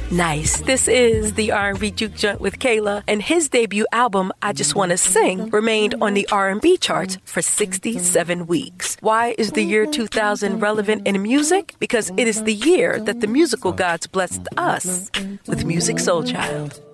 Nice. This is the R&B Juke Joint with Kayla, and his debut album, I Just Wanna Sing, remained on the R&B charts for 67 weeks. Why is the year 2000 relevant in music? Because it is the year that the musical gods blessed us with Musiq Soulchild.